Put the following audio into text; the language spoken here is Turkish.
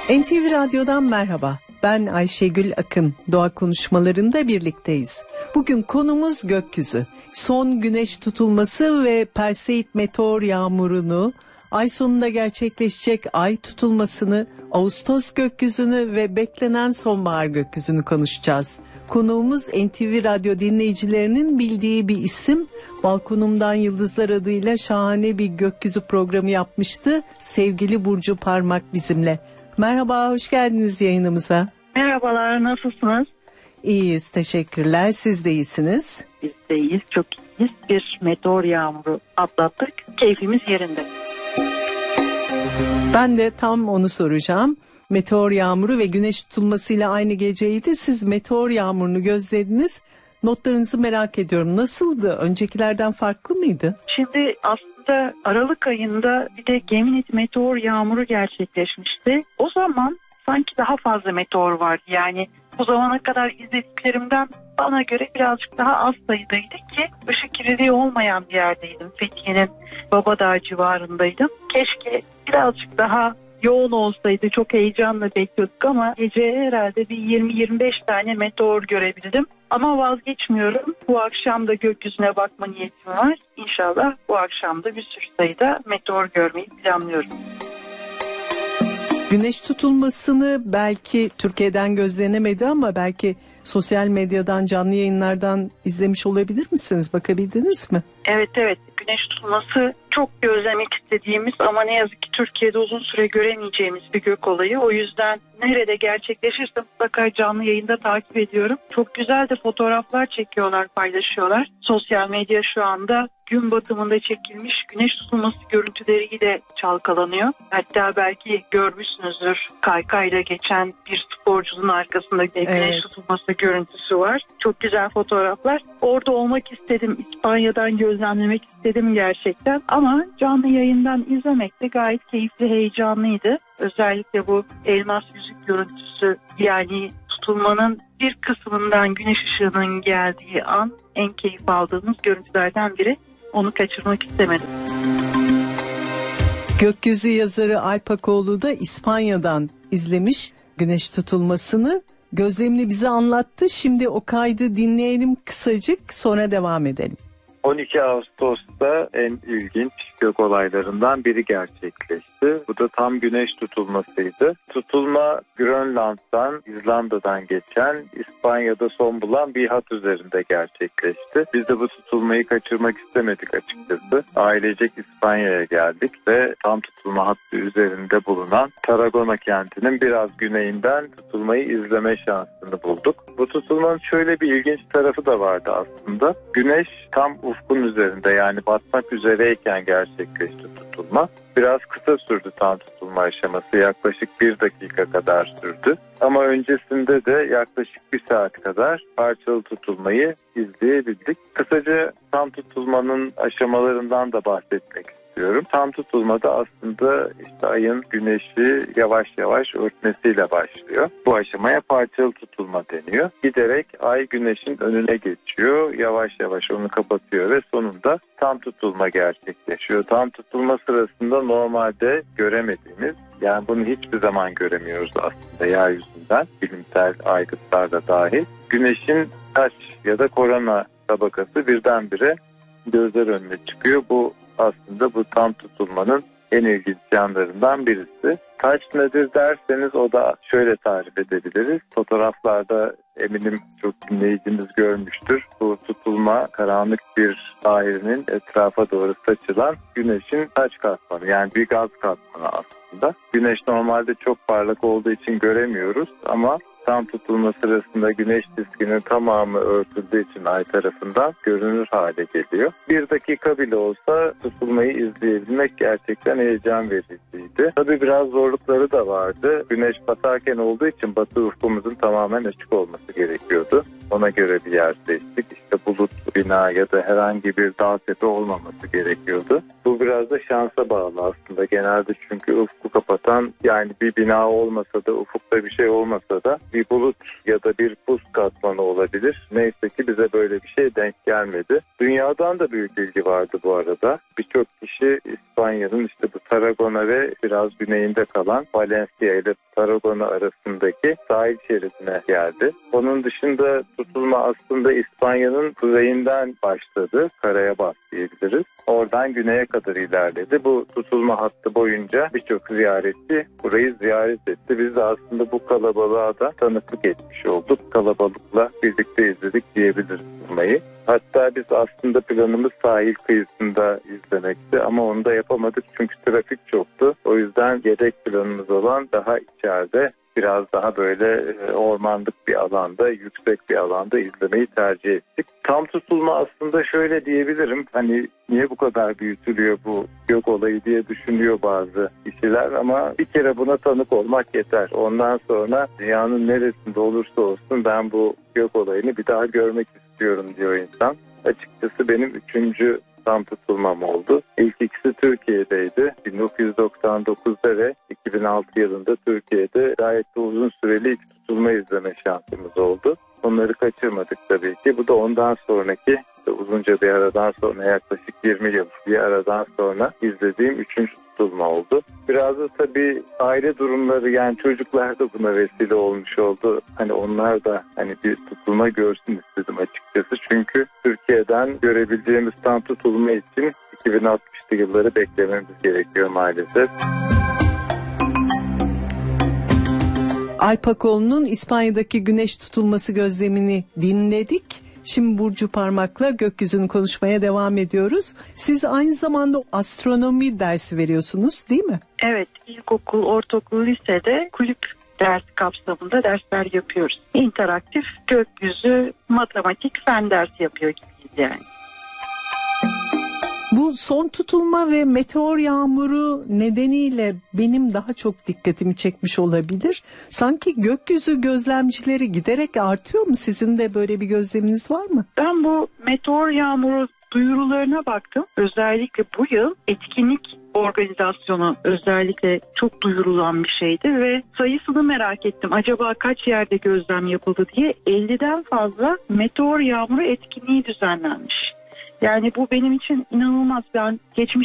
NTV Radyo'dan merhaba. Ben Ayşegül Akın. Doğa konuşmalarında birlikteyiz. Bugün konumuz gökyüzü. Son güneş tutulması ve Perseid meteor yağmurunu, ay sonunda gerçekleşecek ay tutulmasını, Ağustos gökyüzünü ve beklenen sonbahar gökyüzünü konuşacağız. Konuğumuz NTV Radyo dinleyicilerinin bildiği bir isim. Balkonumdan Yıldızlar adıyla şahane bir gökyüzü programı yapmıştı. Sevgili Burcu Parmak bizimle. Merhaba, hoş geldiniz yayınımıza. Merhabalar, nasılsınız? İyiyiz, teşekkürler. Siz de iyisiniz. Biz de iyiyiz, çok iyiyiz. Bir meteor yağmuru atlattık. Keyfimiz yerinde. Ben de tam onu soracağım. Meteor yağmuru ve güneş tutulmasıyla aynı geceydi. Siz meteor yağmurunu gözlediniz. Notlarınızı merak ediyorum. Nasıldı? Öncekilerden farklı mıydı? Şimdi aslında Aralık ayında bir de Geminid meteor yağmuru gerçekleşmişti. O zaman sanki daha fazla meteor vardı. Yani bu zamana kadar izlediklerimden bana göre birazcık daha az sayıdaydı ki ışık kirliliği olmayan bir yerdeydim. Fethiye'nin Babadağ civarındaydım. Keşke birazcık daha yoğun olsaydı, çok heyecanla bekliyorduk ama gece herhalde bir 20-25 tane meteor görebildim. Ama vazgeçmiyorum. Bu akşam da gökyüzüne bakma niyetim var. İnşallah bu akşam da bir sürü sayıda meteor görmeyi planlıyorum. Güneş tutulmasını belki Türkiye'den gözlenemedi ama belki sosyal medyadan, canlı yayınlardan izlemiş olabilir misiniz? Bakabildiniz mi? Evet. Güneş tutulması çok gözlemek istediğimiz ama ne yazık ki Türkiye'de uzun süre göremeyeceğimiz bir gök olayı. O yüzden nerede gerçekleşirse mutlaka canlı yayında takip ediyorum. Çok güzel de fotoğraflar çekiyorlar, paylaşıyorlar. Sosyal medya şu anda gün batımında çekilmiş güneş tutulması görüntüleriyle çalkalanıyor. Hatta belki görmüşsünüzdür, kaykayla geçen bir sporcunun arkasında güneş tutulması görüntüsü var. Çok güzel fotoğraflar. Orada olmak istedim. İspanya'dan gözlemlemek istedim gerçekten. Ama canlı yayından izlemek de gayet keyifli, heyecanlıydı. Özellikle bu elmas yüzük görüntüsü, yani tutulmanın bir kısmından güneş ışığının geldiği an en keyif aldığımız görüntülerden biri. Onu kaçırmak istemedim. Gökyüzü yazarı Alp Akoğlu da İspanya'dan izlemiş güneş tutulmasını. Gözlemini bize anlattı. Şimdi o kaydı dinleyelim kısacık, sonra devam edelim. 12 Ağustos'ta en ilginç gök olaylarından biri gerçekleşti. Bu da tam güneş tutulmasıydı. Tutulma Grönland'dan, İzlanda'dan geçen, İspanya'da son bulan bir hat üzerinde gerçekleşti. Biz de bu tutulmayı kaçırmak istemedik açıkçası. Ailecek İspanya'ya geldik ve tam tutulma hattı üzerinde bulunan Tarragona kentinin biraz güneyinden tutulmayı izleme şansını bulduk. Bu tutulmanın şöyle bir ilginç tarafı da vardı aslında. Güneş tam ufkun üzerinde, yani batmak üzereyken gerçekleşti tutulma. Biraz kısa sürdü tam tutulma aşaması. Yaklaşık 1 dakika kadar sürdü. Ama öncesinde de yaklaşık 1 saat kadar parçalı tutulmayı izleyebildik. Kısaca tam tutulmanın aşamalarından da bahsetmek istiyorum. Tam tutulmada aslında işte ayın güneşi yavaş yavaş örtmesiyle başlıyor. Bu aşamaya parçalı tutulma deniyor. Giderek ay güneşin önüne geçiyor. Yavaş yavaş onu kapatıyor ve sonunda tam tutulma gerçekleşiyor. Tam tutulma sırasında normalde göremediğimiz, yani bunu hiçbir zaman göremiyoruz aslında yeryüzünden, bilimsel aygıtlar da dahil, güneşin taç ya da korona tabakası birdenbire gözler önüne çıkıyor. Bu aslında bu tam tutulmanın en ilginç yanlarından birisi. Taç nedir derseniz o da şöyle tarif edebiliriz. Fotoğraflarda eminim çok dinleyicimiz görmüştür. Bu tutulma karanlık bir dairenin etrafa doğru saçılan güneşin taç katmanı, yani bir gaz katmanı aslında. Güneş normalde çok parlak olduğu için göremiyoruz ama tam tutulma sırasında güneş diskinin tamamı örtüldüğü için ay tarafından görünür hale geliyor. 1 dakika bile olsa tutulmayı izleyebilmek gerçekten heyecan vericiydi. Tabii biraz zorlukları da vardı. Güneş batarken olduğu için batı ufkumuzun tamamen açık olması gerekiyordu. Ona göre bir yer seçtik. İşte bulut, bina ya da herhangi bir dağ tepe olmaması gerekiyordu. Bu biraz da şansa bağlı aslında. Genelde çünkü ufku kapatan, yani bir bina olmasa da, ufukta bir şey olmasa da bir bulut ya da bir buz katmanı olabilir. Neyse ki bize böyle bir şey denk gelmedi. Dünyadan da büyük ilgi vardı bu arada. Birçok kişi İspanya'nın işte bu Tarragona ve biraz güneyinde kalan Valencia ile Tarragona arasındaki sahil şeridine geldi. Onun dışında tutulma aslında İspanya'nın kuzeyinden başladı. Karaya bas diyebiliriz. Oradan güneye kadar ilerledi. Bu tutulma hattı boyunca birçok ziyaretçi burayı ziyaret etti. Biz de aslında bu kalabalığa da tanıklık etmiş olduk. Kalabalıkla birlikte izledik diyebiliriz tutulmayı. Hatta biz aslında planımız sahil kıyısında izlemekti ama onu da yapamadık çünkü trafik çoktu. O yüzden yedek planımız olan daha içeride, biraz daha böyle ormanlık bir alanda, yüksek bir alanda izlemeyi tercih ettik. Tam tutulma aslında şöyle diyebilirim. Hani niye bu kadar büyütülüyor bu gök olayı diye düşünüyor bazı kişiler ama bir kere buna tanık olmak yeter. Ondan sonra dünyanın neresinde olursa olsun ben bu gök olayını bir daha görmek istiyorum diyor insan. Açıkçası benim 3. tam tutulmam oldu. İlk ikisi Türkiye'deydi. 1999'da ve 2006 yılında Türkiye'de gayet de uzun süreli ilk tutulma izleme şansımız oldu. Onları kaçırmadık tabii ki. Bu da ondan sonraki uzunca bir aradan sonra, yaklaşık 20 yıl bir aradan sonra izlediğim 3. tutulma oldu. Biraz da tabii aile durumları, yani çocuklar da buna vesile olmuş oldu. Hani onlar da hani bir tutulma görsün istedim açıkçası. Çünkü Türkiye'den görebileceğimiz tam tutulma için 2060'lı yılları beklememiz gerekiyor maalesef. Alp Akoğlu'nun İspanya'daki güneş tutulması gözlemini dinledik. Şimdi Burcu Parmak'la gökyüzünü konuşmaya devam ediyoruz. Siz aynı zamanda astronomi dersi veriyorsunuz, değil mi? Evet, ilkokul, ortaokul, lisede kulüp dersi kapsamında dersler yapıyoruz. İnteraktif gökyüzü, matematik, fen dersi yapıyor gibiyiz yani. Bu son tutulma ve meteor yağmuru nedeniyle benim daha çok dikkatimi çekmiş olabilir. Sanki gökyüzü gözlemcileri giderek artıyor mu? Sizin de böyle bir gözleminiz var mı? Ben bu meteor yağmuru duyurularına baktım. Özellikle bu yıl etkinlik organizasyonu özellikle çok duyurulan bir şeydi ve sayısını merak ettim. Acaba kaç yerde gözlem yapıldı diye 50'den fazla meteor yağmuru etkinliği düzenlenmiş. Yani bu benim için inanılmaz. Ben geçmiş